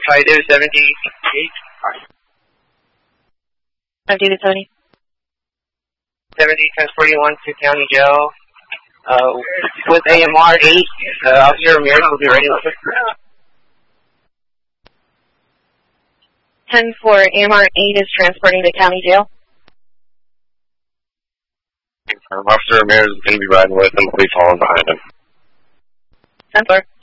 Hi, David 78. 70. 70, transporting 1 to County Jail. With AMR 8, Officer Ramirez will be ready with us. 10-4, AMR 8 is transporting to County Jail. Officer Ramirez is going to be riding with him. Please follow behind him. 10-4.